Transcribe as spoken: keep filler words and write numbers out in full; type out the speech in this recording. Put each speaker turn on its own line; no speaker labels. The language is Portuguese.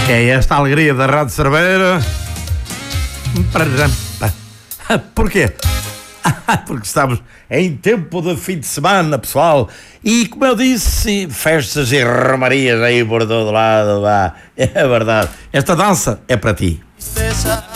É esta a alegria da Rádio Cerveira. Porquê? Porque estamos em tempo de fim de semana, pessoal. E como eu disse, festas e romarias aí por todo lado. Vá. É verdade. Esta dança é para ti.